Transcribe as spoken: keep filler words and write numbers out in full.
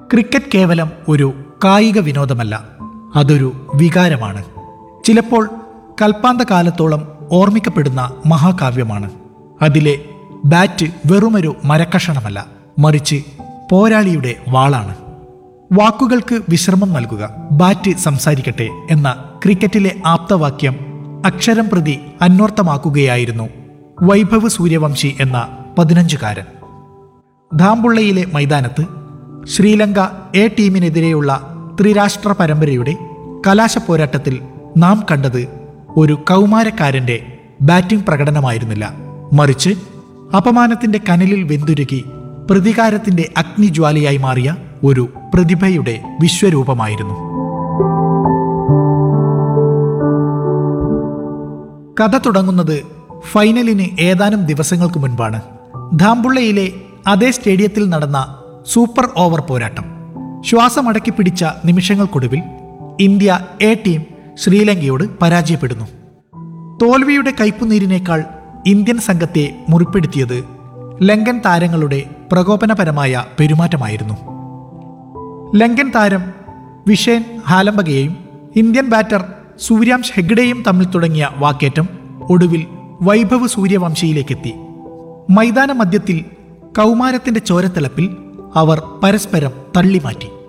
Cricket കേവലം ഒരു കായിക വിനോദമല്ല, അതൊരു വികാരമാണ്. ചിലപ്പോൾ കൽപ്പാന്ത കാലത്തോളം ഓർമ്മിക്കപ്പെടുന്ന മഹാകാവ്യമാണ്. അതിലെ ബാറ്റ് വെറുമൊരു മരക്കഷണമല്ല, മറിച്ച് പോരാളിയുടെ വാളാണ്. വാക്കുകൾക്ക് വിശ്രമം നൽകുക, ബാറ്റ് സംസാരിക്കട്ടെ എന്ന ക്രിക്കറ്റിലെ ആപ്തവാക്യം അക്ഷരം പ്രതി അന്വർത്ഥമാക്കുകയായിരുന്നു വൈഭവ് സൂര്യവംശി എന്ന പതിനഞ്ചുകാരൻ. ധാംബുള്ളയിലെ മൈതാനത്ത് ശ്രീലങ്ക എ ടീമിനെതിരെയുള്ള ത്രിരാഷ്ട്ര പരമ്പരയുടെ കലാശ പോരാട്ടത്തിൽ നാം കണ്ടത് ഒരു കൗമാരക്കാരന്റെ ബാറ്റിംഗ് പ്രകടനമായിരുന്നില്ല, മറിച്ച് അപമാനത്തിന്റെ കനലിൽ വെന്തുരുകി പ്രതികാരത്തിന്റെ അഗ്നിജ്വാലയായി മാറിയ ഒരു പ്രതിഭയുടെ വിശ്വരൂപമായിരുന്നു. കഥ തുടങ്ങുന്നത് ഫൈനലിന് ഏതാനും ദിവസങ്ങൾക്ക് മുൻപാണ്. ധാംബുള്ളയിലെ അതേ സ്റ്റേഡിയത്തിൽ നടന്ന സൂപ്പർ ഓവർ പോരാട്ടം. ശ്വാസമടക്കി പിടിച്ച നിമിഷങ്ങൾക്കൊടുവിൽ ഇന്ത്യ എ ടീം ശ്രീലങ്കയോട് പരാജയപ്പെടുന്നു. തോൽവിയുടെ കയ്പുനീരിനേക്കാൾ ഇന്ത്യൻ സംഘത്തെ മുറിപ്പെടുത്തിയത് ലങ്കൻ താരങ്ങളുടെ പ്രകോപനപരമായ പെരുമാറ്റമായിരുന്നു. ലങ്കൻ താരം വിഷേൻ ഹാലംബകയെയും ഇന്ത്യൻ ബാറ്റർ സൂര്യാംശ് ഹെഗ്ഡെയും തമ്മിൽ തുടങ്ങിയ വാക്കേറ്റം ഒടുവിൽ വൈഭവ് സൂര്യവംശിയിലേക്കെത്തി. മൈതാന മധ്യത്തിൽ കൗമാരത്തിന്റെ ചോരത്തിളപ്പിൽ അവർ പരസ്പരം തള്ളിമാറ്റി.